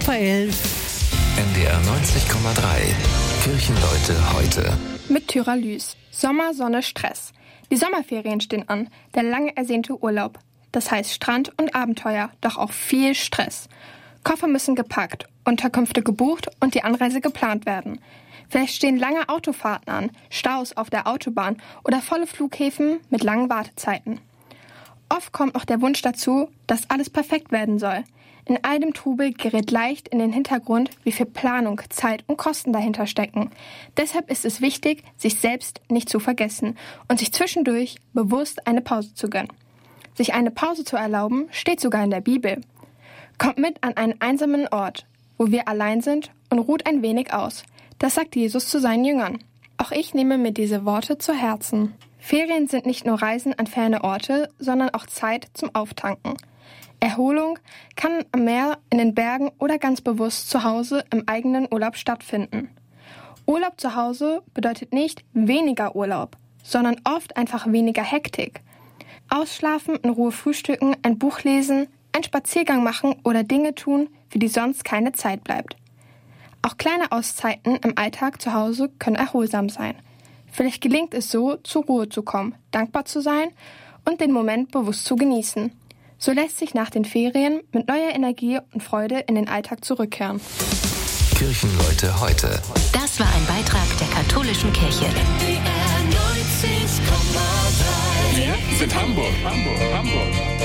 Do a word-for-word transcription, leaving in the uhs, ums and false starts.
Raphael. N D R neunzig Komma drei. Kirchenleute heute. Mit Tyra Lüß. Sommer, Sonne, Stress. Die Sommerferien stehen an, der lange ersehnte Urlaub. Das heißt Strand und Abenteuer, doch auch viel Stress. Koffer müssen gepackt, Unterkünfte gebucht und die Anreise geplant werden. Vielleicht stehen lange Autofahrten an, Staus auf der Autobahn oder volle Flughäfen mit langen Wartezeiten. Oft kommt noch der Wunsch dazu, dass alles perfekt werden soll. In all dem Trubel gerät leicht in den Hintergrund, wie viel Planung, Zeit und Kosten dahinter stecken. Deshalb ist es wichtig, sich selbst nicht zu vergessen und sich zwischendurch bewusst eine Pause zu gönnen. Sich eine Pause zu erlauben, steht sogar in der Bibel. Kommt mit an einen einsamen Ort, wo wir allein sind, und ruht ein wenig aus. Das sagt Jesus zu seinen Jüngern. Auch ich nehme mir diese Worte zu Herzen. Ferien sind nicht nur Reisen an ferne Orte, sondern auch Zeit zum Auftanken. Erholung kann am Meer, in den Bergen oder ganz bewusst zu Hause im eigenen Urlaub stattfinden. Urlaub zu Hause bedeutet nicht weniger Urlaub, sondern oft einfach weniger Hektik. Ausschlafen, in Ruhe frühstücken, ein Buch lesen, einen Spaziergang machen oder Dinge tun, für die sonst keine Zeit bleibt. Auch kleine Auszeiten im Alltag zu Hause können erholsam sein. Vielleicht gelingt es so, zur Ruhe zu kommen, dankbar zu sein und den Moment bewusst zu genießen. So lässt sich nach den Ferien mit neuer Energie und Freude in den Alltag zurückkehren. Kirchenleute heute. Das war ein Beitrag der katholischen Kirche. Wir sind Hamburg, Hamburg, Hamburg.